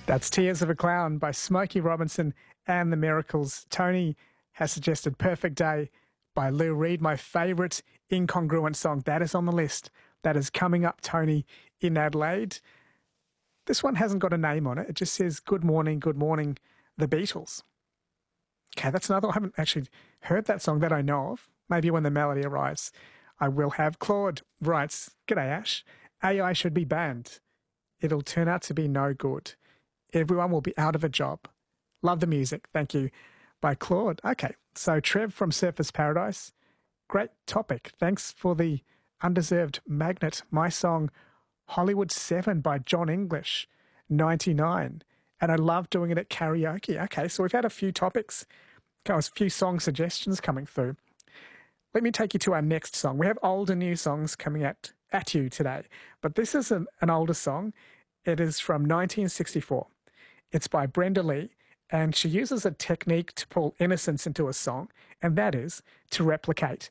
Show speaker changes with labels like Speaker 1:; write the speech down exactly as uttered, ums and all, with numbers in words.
Speaker 1: That's Tears of a Clown by Smokey Robinson and the Miracles. Tony has suggested Perfect Day by Lou Reed, my favourite incongruent song. That is on the list. That is coming up, Tony, in Adelaide. This one hasn't got a name on it. It just says, Good Morning, Good Morning, The Beatles. Okay, that's another one. I haven't actually heard that song that I know of. Maybe when the melody arrives, I will have. Claude writes, G'day, Ash. A I should be banned. It'll turn out to be no good. Everyone will be out of a job. Love the music. Thank you. By Claude. Okay, so Trev from Surfers Paradise. Great topic. Thanks for the undeserved magnet. My song, Hollywood seven by John English, ninety-nine. And I love doing it at karaoke. Okay, so we've had a few topics, a few song suggestions coming through. Let me take you to our next song. We have old and new songs coming at, at you today, but this is an, an older song. It is from nineteen sixty-four. It's by Brenda Lee, and she uses a technique to pull innocence into a song, and that is to replicate